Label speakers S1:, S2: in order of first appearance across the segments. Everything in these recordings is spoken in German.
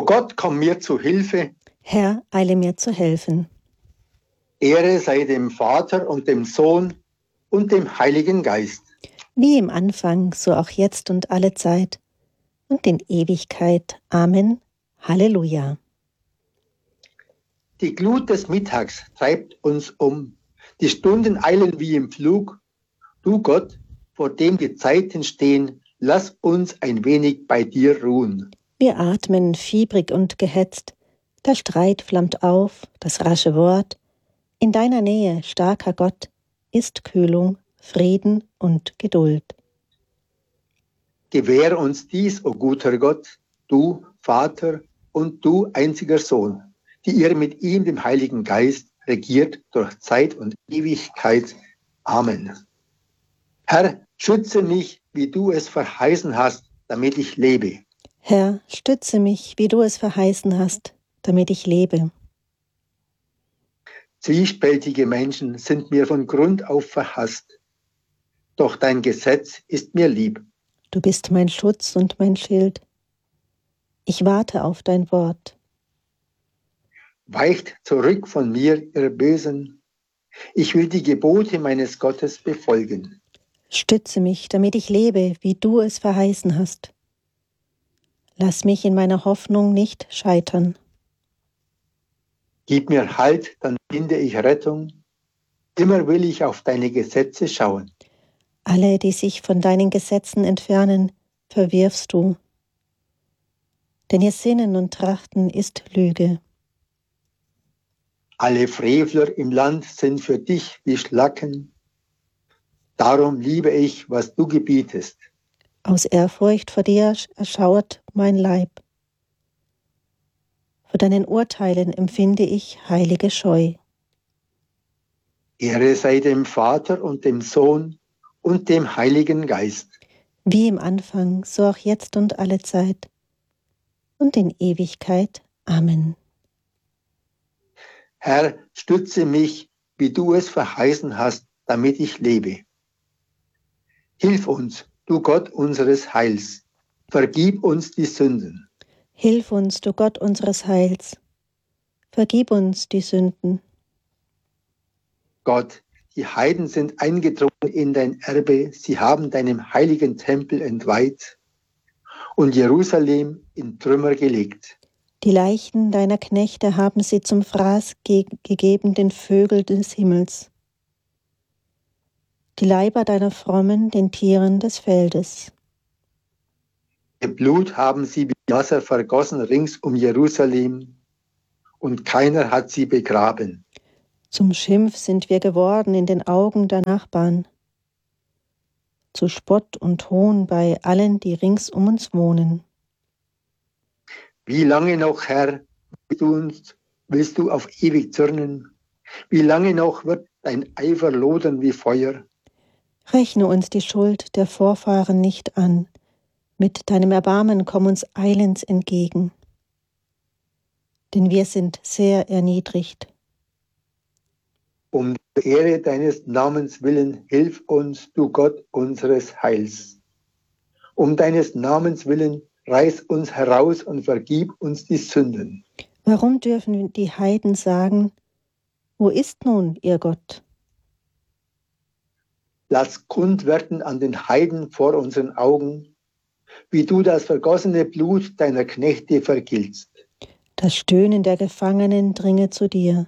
S1: Gott, komm mir zu Hilfe.
S2: Herr, eile mir zu helfen.
S1: Ehre sei dem Vater und dem Sohn und dem Heiligen Geist.
S2: Wie im Anfang, so auch jetzt und alle Zeit und in Ewigkeit. Amen. Halleluja.
S1: Die Glut des Mittags treibt uns um. Die Stunden eilen wie im Flug. Du Gott, vor dem die Zeiten stehen, lass uns ein wenig bei dir ruhen.
S2: Wir atmen fiebrig und gehetzt. Der Streit flammt auf, das rasche Wort. In deiner Nähe, starker Gott, ist Kühlung, Frieden und Geduld.
S1: Gewähre uns dies, o guter Gott, du Vater und du einziger Sohn, die ihr mit ihm, dem Heiligen Geist, regiert durch Zeit und Ewigkeit. Amen. Herr, schütze mich, wie du es verheißen hast, damit ich lebe.
S2: Herr, stütze mich, wie du es verheißen hast, damit ich lebe.
S1: Zwiespältige Menschen sind mir von Grund auf verhasst, doch dein Gesetz ist mir lieb.
S2: Du bist mein Schutz und mein Schild. Ich warte auf dein Wort.
S1: Weicht zurück von mir, ihr Bösen. Ich will die Gebote meines Gottes befolgen.
S2: Stütze mich, damit ich lebe, wie du es verheißen hast. Lass mich in meiner Hoffnung nicht scheitern.
S1: Gib mir Halt, dann finde ich Rettung. Immer will ich auf deine Gesetze schauen.
S2: Alle, die sich von deinen Gesetzen entfernen, verwirfst du. Denn ihr Sinnen und Trachten ist Lüge.
S1: Alle Frevler im Land sind für dich wie Schlacken. Darum liebe ich, was du gebietest.
S2: Aus Ehrfurcht vor dir erschauert mein Leib. Vor deinen Urteilen empfinde ich heilige Scheu.
S1: Ehre sei dem Vater und dem Sohn und dem Heiligen Geist.
S2: Wie im Anfang, so auch jetzt und alle Zeit und in Ewigkeit. Amen.
S1: Herr, stütze mich, wie du es verheißen hast, damit ich lebe. Hilf uns, du Gott unseres Heils. Vergib uns die Sünden.
S2: Hilf uns, du Gott unseres Heils. Vergib uns die Sünden.
S1: Gott, die Heiden sind eingedrungen in dein Erbe. Sie haben deinem heiligen Tempel entweiht und Jerusalem in Trümmer gelegt.
S2: Die Leichen deiner Knechte haben sie zum Fraß gegeben den Vögeln des Himmels. Die Leiber deiner Frommen den Tieren des Feldes.
S1: Ihr Blut haben sie wie Wasser vergossen rings um Jerusalem, und keiner hat sie begraben.
S2: Zum Schimpf sind wir geworden in den Augen der Nachbarn, zu Spott und Hohn bei allen, die rings um uns wohnen.
S1: Wie lange noch, Herr, willst du auf ewig zürnen? Wie lange noch wird dein Eifer lodern wie Feuer?
S2: Rechne uns die Schuld der Vorfahren nicht an. Mit deinem Erbarmen komm uns eilends entgegen. Denn wir sind sehr erniedrigt.
S1: Um der Ehre deines Namens willen, hilf uns, du Gott unseres Heils. Um deines Namens willen, reiß uns heraus und vergib uns die Sünden.
S2: Warum dürfen die Heiden sagen, wo ist nun ihr Gott?
S1: Lass kund werden an den Heiden vor unseren Augen, wie du das vergossene Blut deiner Knechte vergiltst.
S2: Das Stöhnen der Gefangenen dringe zu dir.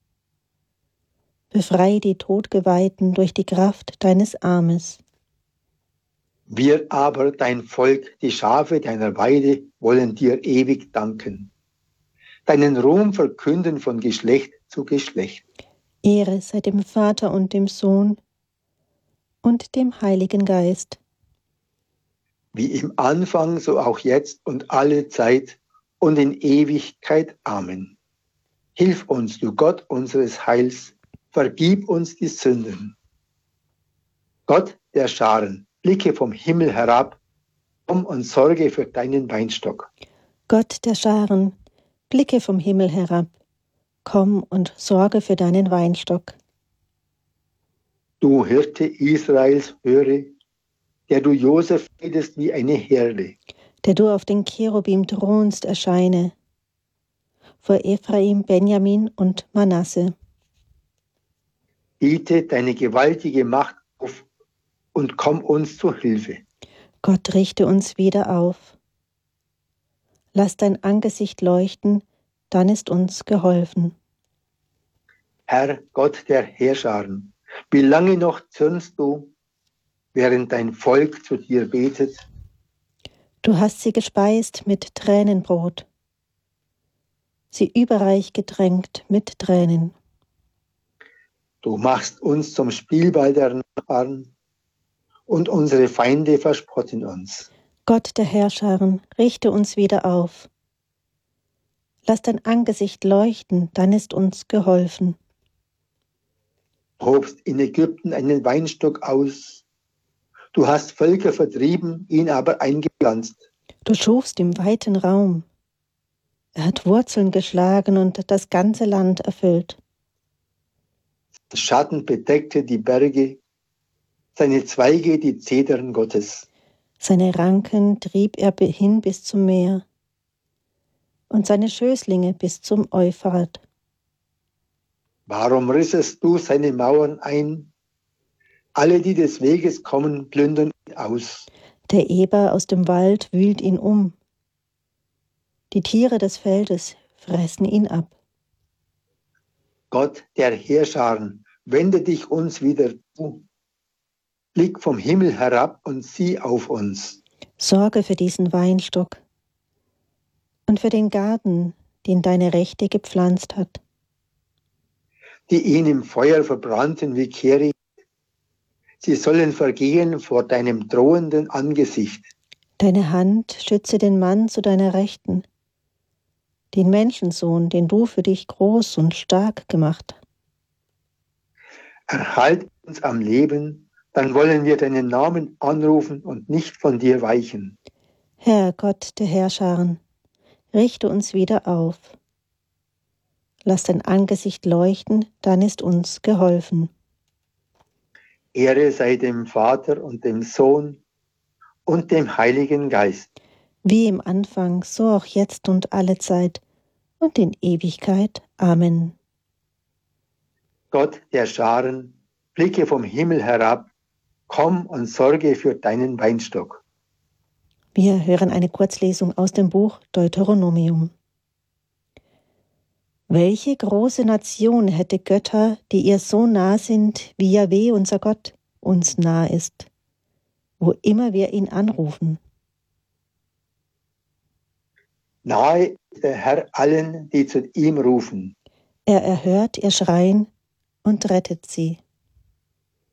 S2: Befrei die Todgeweihten durch die Kraft deines Armes.
S1: Wir aber, dein Volk, die Schafe deiner Weide, wollen dir ewig danken. Deinen Ruhm verkünden von Geschlecht zu Geschlecht.
S2: Ehre sei dem Vater und dem Sohn und dem Heiligen Geist.
S1: Wie im Anfang, so auch jetzt und alle Zeit und in Ewigkeit. Amen. Hilf uns, du Gott unseres Heils, vergib uns die Sünden. Gott der Scharen, blicke vom Himmel herab, komm und sorge für deinen Weinstock.
S2: Gott der Scharen, blicke vom Himmel herab, komm und sorge für deinen Weinstock.
S1: Du Hirte Israels, höre, der du Josef redest wie eine Herde.
S2: Der du auf den Cherubim thronst, erscheine, vor Ephraim, Benjamin und Manasse.
S1: Biete deine gewaltige Macht auf und komm uns zu Hilfe.
S2: Gott, richte uns wieder auf. Lass dein Angesicht leuchten, dann ist uns geholfen.
S1: Herr Gott der Heerscharen, wie lange noch zürnst du, während dein Volk zu dir betet?
S2: Du hast sie gespeist mit Tränenbrot, sie überreich getränkt mit Tränen.
S1: Du machst uns zum Spielball der Nachbarn und unsere Feinde verspotten uns.
S2: Gott der Herrscharen, richte uns wieder auf. Lass dein Angesicht leuchten, dann ist uns geholfen.
S1: Du hobst in Ägypten einen Weinstock aus. Du hast Völker vertrieben, ihn aber eingepflanzt.
S2: Du schufst im weiten Raum. Er hat Wurzeln geschlagen und das ganze Land erfüllt.
S1: Sein Schatten bedeckte die Berge, seine Zweige die Zedern Gottes.
S2: Seine Ranken trieb er hin bis zum Meer und seine Schößlinge bis zum Euphrat.
S1: Warum rissest du seine Mauern ein? Alle, die des Weges kommen, plündern ihn aus.
S2: Der Eber aus dem Wald wühlt ihn um. Die Tiere des Feldes fressen ihn ab.
S1: Gott der Heerscharen, wende dich uns wieder zu. Blick vom Himmel herab und sieh auf uns.
S2: Sorge für diesen Weinstock und für den Garten, den deine Rechte gepflanzt hat.
S1: Die ihn im Feuer verbrannten wie Kehricht. Sie sollen vergehen vor deinem drohenden Angesicht.
S2: Deine Hand schütze den Mann zu deiner Rechten, den Menschensohn, den du für dich groß und stark gemacht.
S1: Erhalt uns am Leben, dann wollen wir deinen Namen anrufen und nicht von dir weichen.
S2: Herr Gott der Herrscharen, richte uns wieder auf. Lass dein Angesicht leuchten, dann ist uns geholfen.
S1: Ehre sei dem Vater und dem Sohn und dem Heiligen Geist.
S2: Wie im Anfang, so auch jetzt und alle Zeit und in Ewigkeit. Amen.
S1: Gott der Scharen, blicke vom Himmel herab, komm und sorge für deinen Weinstock.
S2: Wir hören eine Kurzlesung aus dem Buch Deuteronomium. Welche große Nation hätte Götter, die ihr so nah sind, wie Jahwe, unser Gott, uns nah ist, wo immer wir ihn anrufen?
S1: Nahe ist der Herr allen, die zu ihm rufen.
S2: Er erhört ihr Schreien und rettet sie.